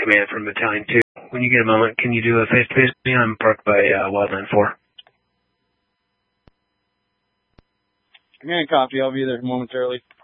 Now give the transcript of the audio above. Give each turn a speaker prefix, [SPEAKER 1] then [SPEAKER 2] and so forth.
[SPEAKER 1] command from Battalion 2. When you get a moment, can you do a face-to-face with me? I'm parked by Wildland 4.
[SPEAKER 2] Command copy. I'll be there momentarily.